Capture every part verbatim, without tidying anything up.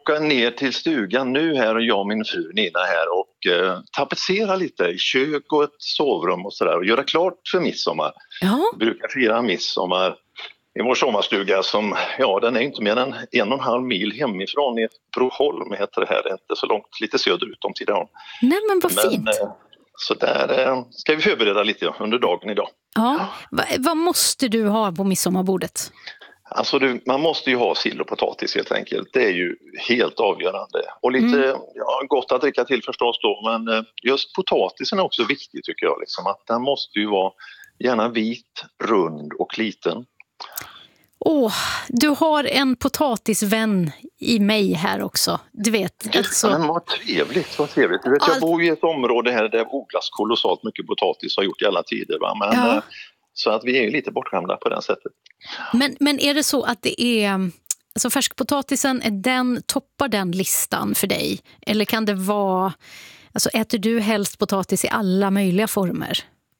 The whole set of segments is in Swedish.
åka ner till stugan nu här och jag och min fru Nina här och eh, tapetsera lite i kök och ett sovrum och sådär och göra klart för midsommar. Ja. Vi brukar fira midsommar i vår sommarstuga som, ja den är inte mer än en och en halv mil hemifrån i Broholm heter det här, det är inte så långt, lite söderut om Tidaholm. Nej men vad men, fint. Eh, så där eh, ska vi förbereda lite under dagen idag. Ja. Va, vad måste du ha på midsommarbordet? Alltså du, man måste ju ha sill och potatis helt enkelt. Det är ju helt avgörande. Och lite mm. ja, gott att dricka till förstås då. Men just potatisen är också viktig tycker jag. Liksom, att den måste ju vara gärna vit, rund och liten. Åh, du har en potatisvän i mig här också. Du vet. Alltså... Men vad trevligt, vad trevligt. Du vet, jag bor i ett område här där det odlas kolossalt mycket potatis har gjort i alla tider. Va? Men, ja. Så att vi är ju lite bortskämda på det sättet. Men, men är det så att det är, alltså färskpotatisen, är den, toppar den listan för dig? Eller kan det vara, alltså äter du helst potatis i alla möjliga former?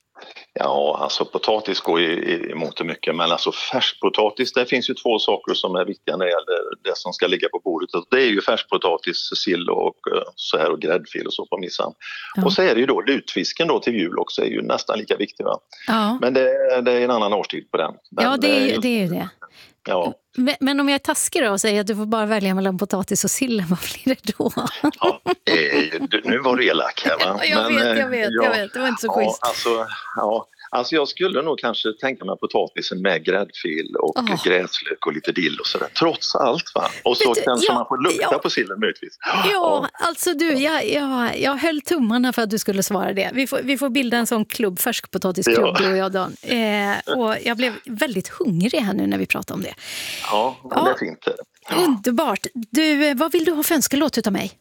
Ja, alltså potatis går ju emot det mycket, men alltså färskpotatis, det finns ju två saker som är viktiga när det gäller det som ska ligga på bordet. Det är ju färskpotatis, sill och så här och gräddfil och så på midsommar. Ja. Och så är det ju då lutfisken då till jul också, är ju nästan lika viktig va? Ja. Men det, det är en annan årstid på den. Men ja, det är, just, det är ju det. Ja. Men, men om jag är taskig då och säger att du får bara välja mellan potatis och sill, vad blir det då? Ja, eh, nu var du elak här va? jag, men, vet, jag vet, ja, jag vet, det var inte så ja, schysst. Alltså, ja, alltså jag skulle nog kanske tänka mig potatisen med gräddfil och oh. gräslök och lite dill och sådär, trots allt va? Och så du, kanske ja, man får lukta ja. på sillen möjligtvis. Ja, ja, alltså du, jag, jag, jag höll tummarna för att du skulle svara det. Vi får, vi får bilda en sån klubb, färskpotatisklubb, ja. Du och jag Dan. Eh, och jag blev väldigt hungrig här nu när vi pratade om det. Ja, ja. Det är fint. Ja. Underbart. Du, vad vill du ha för önskelåt utav mig?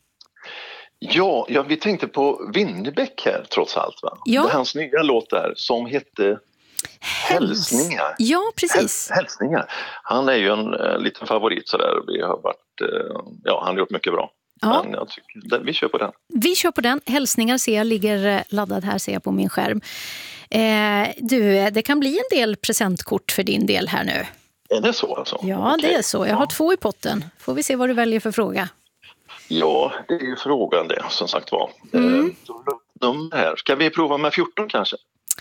Ja, ja, vi tänkte på Winnerbäck här trots allt va? Ja. Det är hans nya låt där som hette Hälsningar. Ja, precis. Häl- Hälsningar. Han är ju en uh, liten favorit sådär. Vi har varit, uh, ja, han har gjort mycket bra. Ja. Men jag tycker, vi kör på den. Vi kör på den. Hälsningar ser jag ligger laddad här, ser jag på min skärm. Eh, du, det kan bli en del presentkort för din del här nu. Är det så alltså? Ja, okay. det är så. Jag har ja. två i potten. Får vi se vad du väljer för fråga. Ja, det är ju frågan det, som sagt var. Mm. Eh, de här. Ska vi prova med fjorton kanske?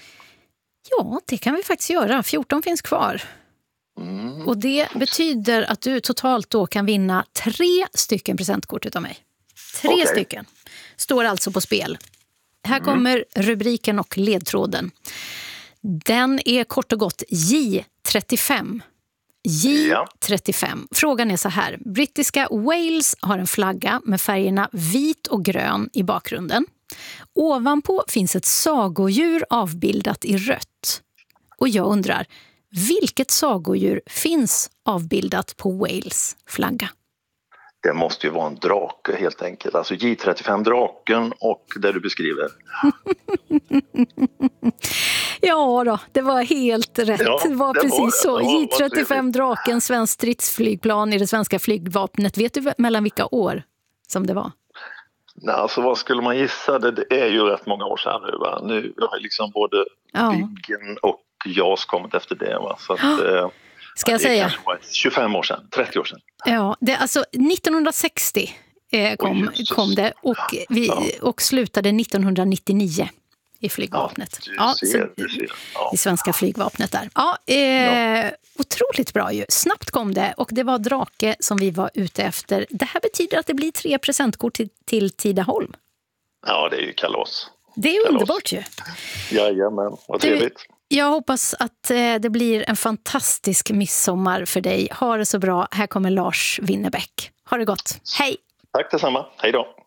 Ja, det kan vi faktiskt göra. fjorton finns kvar. Mm. Och det betyder att du totalt då kan vinna tre stycken presentkort utav mig. Tre okay. stycken. Står alltså på spel. Här mm. kommer rubriken och ledtråden. Den är kort och gott J trettiofem. J trettiofem. Frågan är så här. Brittiska Wales har en flagga med färgerna vit och grön i bakgrunden. Ovanpå finns ett sagodjur avbildat i rött. Och jag undrar, vilket sagodjur finns avbildat på Wales flagga? Det måste ju vara en drake helt enkelt. Alltså J trettiofem draken och det du beskriver. Ja då, det var helt rätt. Ja, det var det precis var, så. J J trettiofem draken, svensk stridsflygplan i det svenska flygvapnet. Vet du mellan vilka år som det var? Nej, alltså vad skulle man gissa? Det, det är ju rätt många år sedan nu va? Nu har liksom både ja. Viggen och J A S kommit efter det va? Så att, ja. Ska jag det säga? kanske var tjugofem år sedan, trettio år sedan. Ja, det, alltså nittonhundrasextio eh, kom, oh, kom det och, vi, ja. och slutade nittonhundranittionio i flygvapnet. Ja, du ser, ja, du ser. Ja. I svenska flygvapnet där. Ja, eh, ja, otroligt bra ju. Snabbt kom det och det var drake som vi var ute efter. Det här betyder att det blir tre presentkort till, till Tidaholm. Ja, det är ju kalas. Det är kalas. Underbart ju. Jajamän, vad trevligt. Du, jag hoppas att eh, det blir en fantastisk midsommar för dig. Ha det så bra. Här kommer Lars Winnerbäck. Ha det gott. Hej! Tack detsamma. Hej då.